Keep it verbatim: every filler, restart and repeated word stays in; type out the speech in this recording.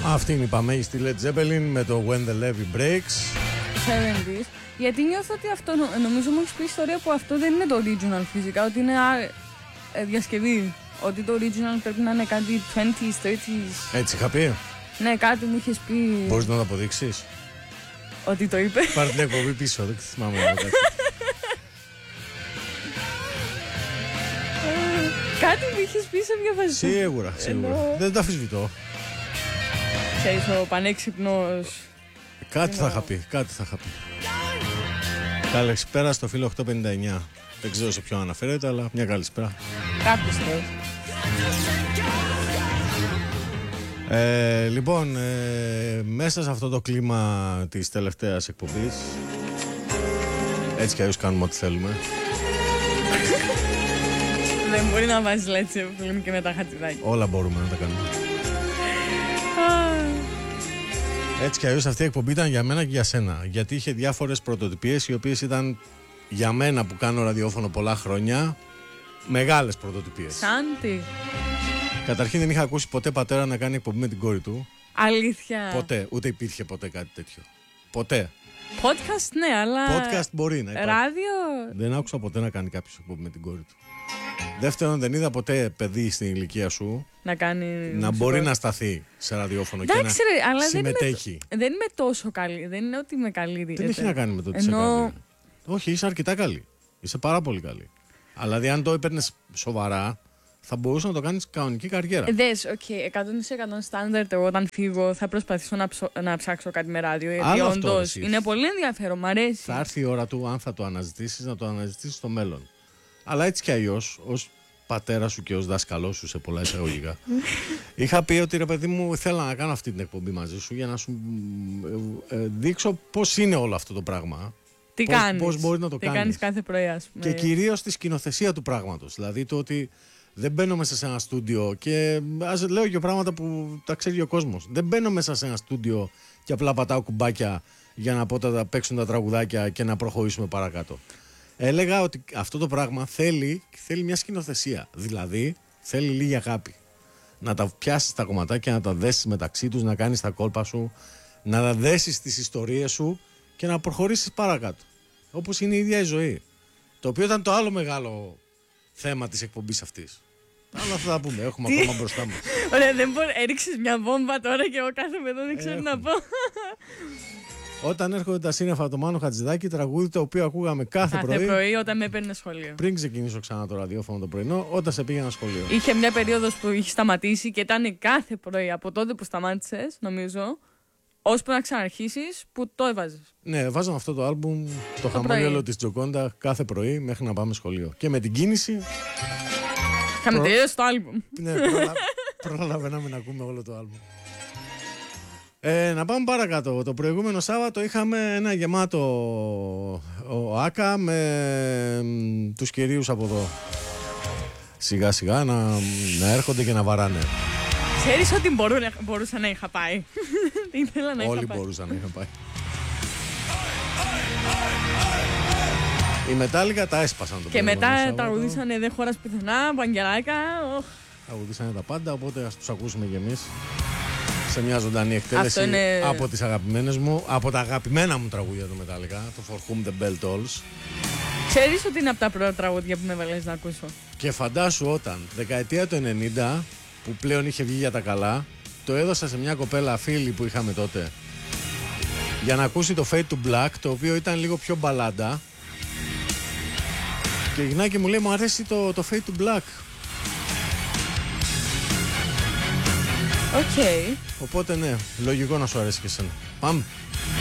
Αυτή είναι η παμέγιστη Led Zeppelin με το When the Levee Breaks. εβδομήντα. Γιατί νιώθω ότι αυτό, νομίζω μου έχεις πει ιστορία που αυτό δεν είναι το original φυσικά, ότι είναι α, ε, διασκευή. Ότι το original πρέπει να είναι κάτι είκοσι, τριάντα. Έτσι είχα πει. Ναι, κάτι μου είχες πει. Μπορείς να το αποδείξεις? Ότι το είπε. Πάρε την εκπομπή πίσω, δεν θυμάμαι. Κάτι μου είχες πει σε μια φάση. Σίγουρα, σίγουρα. Ενώ... Δεν το αφισβητώ. Ξέρεις, ο πανέξυπνος. Κάτι θα είχα πει, κάτι θα είχα πει. Καλησπέρα στο φίλο οκτακόσια πενήντα εννιά. Δεν ξέρω σε ποιον αναφέρεται, αλλά μια καλησπέρα. Κάποιος θέλει. Ε, λοιπόν, ε, μέσα σε αυτό το κλίμα της τελευταίας εκπομπής, έτσι κι αλλιώς κάνουμε ό,τι θέλουμε. Δεν μπορεί να βάζεις λέτσι και με τα χατζηδάκια. Όλα μπορούμε να τα κάνουμε. Έτσι κι αλλιώς αυτή η εκπομπή ήταν για μένα και για σένα. Γιατί είχε διάφορες πρωτοτυπίες οι οποίες ήταν για μένα που κάνω ραδιόφωνο πολλά χρόνια μεγάλες πρωτοτυπίες. Σαν τι? Καταρχήν δεν είχα ακούσει ποτέ πατέρα να κάνει εκπομπή με την κόρη του. Αλήθεια? Ποτέ, ούτε υπήρχε ποτέ κάτι τέτοιο. Ποτέ. Podcast ναι, αλλά. Podcast μπορεί να υπάρχει. Ράδιο. Δεν άκουσα ποτέ να κάνει κάποιος εκπομπή με την κόρη του. Δεύτερον, δεν είδα ποτέ παιδί στην ηλικία σου να, κάνει να μπορεί να σταθεί σε ραδιόφωνο. Εντάξει, και ρε, να αλλά συμμετέχει. Δεν είμαι, δεν είμαι τόσο καλή. Δεν είναι ότι είμαι καλή. Δεν έχει να κάνει με το ότι Ενώ... είσαι καλή. Όχι, είσαι αρκετά καλή. Είσαι πάρα πολύ καλή. Αλλά δηλαδή, αν το έπαιρνες σοβαρά, θα μπορούσε να το κάνεις κανονική καριέρα. Δες, οκ, okay, εκατό τοις εκατό στάνταρτ. Εγώ όταν φύγω θα προσπαθήσω να, ψω... να ψάξω κάτι με ράδιο. Γιατί όντως είναι πολύ ενδιαφέρον, μ' αρέσει. Θα έρθει η ώρα του, αν θα το αναζητήσεις, να το αναζητήσεις στο μέλλον. Αλλά έτσι κι αλλιώς, ως πατέρα σου και ως δάσκαλός σου σε πολλά εισαγωγικά, είχα πει ότι ρε παιδί μου, θέλω να κάνω αυτή την εκπομπή μαζί σου για να σου ε, ε, δείξω πώς είναι όλο αυτό το πράγμα. Τι πώς, κάνεις, πώς μπορείς να το τι κάνεις. κάνεις κάθε πρωί, ας πούμε. Και κυρίως τη σκηνοθεσία του πράγματος. Δηλαδή το ότι δεν μπαίνω μέσα σε ένα στούντιο και ας λέω και πράγματα που τα ξέρει ο κόσμος. Δεν μπαίνω μέσα σε ένα στούντιο και απλά πατάω κουμπάκια για να πω τα παίξουν τα τραγουδάκια και να προχωρήσουμε παρακάτω. Έλεγα ότι αυτό το πράγμα θέλει, θέλει μια σκηνοθεσία. Δηλαδή θέλει λίγη αγάπη. Να τα πιάσεις τα κομματάκια, να τα δέσεις μεταξύ τους, να κάνεις τα κόλπα σου, να τα δέσεις τις ιστορίες σου και να προχωρήσεις παρακάτω. Όπως είναι η ίδια η ζωή. Το οποίο ήταν το άλλο μεγάλο θέμα της εκπομπής αυτής. Αλλά θα τα πούμε, έχουμε ακόμα μπροστά μας. Ωραία, δεν μπορεί, έριξες μια βόμβα τώρα και εγώ κάθομαι εδώ, δεν ξέρω να πω. Όταν έρχονται τα σύννεφα το Μάνο Χατζηδάκη, τραγούδι το οποίο ακούγαμε κάθε, κάθε πρωί. Κάθε πρωί όταν με έπαιρνε σχολείο. Πριν ξεκινήσω ξανά το ραδιόφωνο το πρωινό, όταν σε πήγαινα σχολείο. Είχε μια περίοδος που είχε σταματήσει και ήταν κάθε πρωί από τότε που σταμάτησες, νομίζω, ώσπου να ξαναρχίσεις, που το έβαζες. Ναι, βάζαμε αυτό το άλμπουμ, το, το χαμόγελο της Τζοκόντα, κάθε πρωί μέχρι να πάμε σχολείο. Και με την κίνηση. Είχαμε προ... τελειώσει το άλμπουμ. Ναι, προλα... προλαβαίναμε να ακούμε όλο το άλμπουμ. Ε, να πάμε παρακάτω. Το προηγούμενο Σάββατο είχαμε ένα γεμάτο ο Άκα με μ, τους κυρίους από εδώ. Σιγά σιγά να, να έρχονται και να βαράνε. Ξέρεις ότι μπορούσα, μπορούσα να είχα πάει. Ήθελα να Όλοι είχα πάει. μπορούσαν να είχαν πάει. Οι Μετάλλικα τα έσπασαν το και μετά τραγουδήσανε Δεν χώρας πουθενά, Βαγγελάκα. Oh. Τραγουδήσανε τα πάντα, οπότε ας τους ακούσουμε κι εμείς σε μια ζωντανή εκτέλεση είναι... από τις αγαπημένες μου, από τα αγαπημένα μου τραγούδια του Μετάλλικα, το For Whom the Bell Tolls. Ξέρεις ότι είναι από τα πρώτα τραγούδια που με έβαλες να ακούσω. Και φαντάσου όταν, δεκαετία του ενενήντα, που πλέον είχε βγει για τα καλά, το έδωσα σε μια κοπέλα φίλη που είχαμε τότε για να ακούσει το Fade to Black, το οποίο ήταν λίγο πιο μπαλάντα. Και η Γνάκη μου λέει, μου αρέσει το, το Fade to Black. Οκ. Okay. Οπότε ναι, λογικό να σου αρέσει και εσένα. Πάμε.